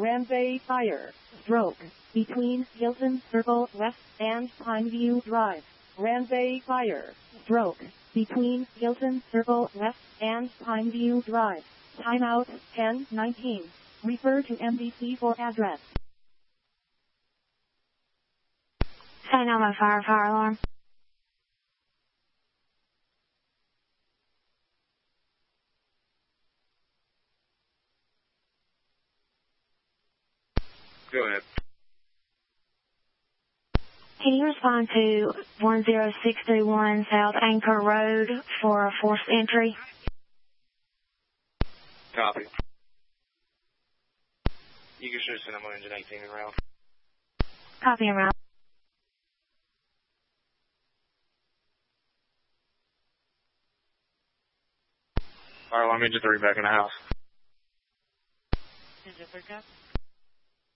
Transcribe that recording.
Ranvay Fire. Stroke. Between Hilton Circle West and Pineview Drive. Ranvay Fire. Stroke. Between Hilton Circle West and Pineview Drive. Timeout 10:19. Refer to MDC for address. Say no more fire alarm. Go ahead. Can you respond to 10631 South Anchor Road for a forced entry? Copy. You can shoot Cinema Engine 18 en route. Copy en route. Fire alarm engine 3 back in the house. Engine 3 cap.